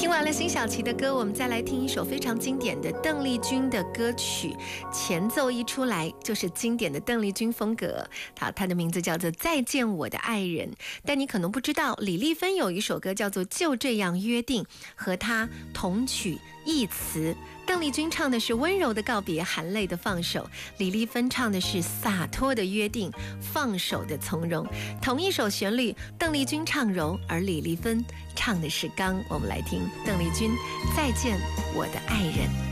听完了辛晓琪的歌，我们再来听一首非常经典的邓丽君的歌曲，前奏一出来就是经典的邓丽君风格。它的名字叫做《再见我的爱人》，但你可能不知道，李丽芬有一首歌叫做《就这样约定》，和她同曲异词。邓丽君唱的是温柔的告别，含泪的放手；李丽芬唱的是洒脱的约定，放手的从容。同一首旋律，邓丽君唱柔，而李丽芬唱的是刚。我们来听邓丽君《再见我的爱人》。